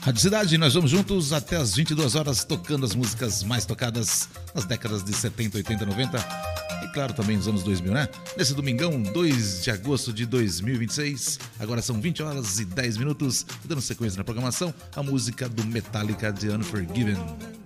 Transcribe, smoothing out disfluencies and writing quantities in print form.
Rádio Cidade, nós vamos juntos até as 22 horas, tocando as músicas mais tocadas nas décadas de 70, 80, 90 e claro também nos anos 2000, né? Nesse domingão, 2 de agosto de 2026, agora são 20 horas e 10 minutos, dando sequência na programação, a música do Metallica, The Unforgiven.